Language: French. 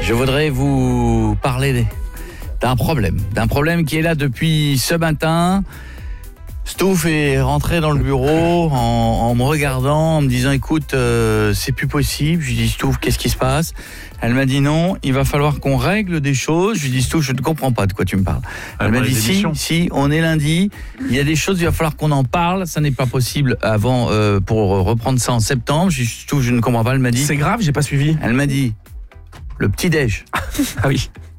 Je voudrais vous parler d'un problème qui est là depuis ce matin. Stouff est rentré dans le bureau en me regardant, en me disant écoute, c'est plus possible. Je lui dis Stouff, qu'est-ce qui se passe? Elle m'a dit non, il va falloir qu'on règle des choses. Je lui dis Stouff, je ne comprends pas de quoi tu me parles. Elle m'a dit si, on est lundi, il y a des choses, il va falloir qu'on en parle, ça n'est pas possible avant pour reprendre ça en septembre. Je lui dis Stouff, je ne comprends pas. Elle m'a dit c'est grave, j'ai pas suivi. Elle m'a dit le petit-déj. Ah oui.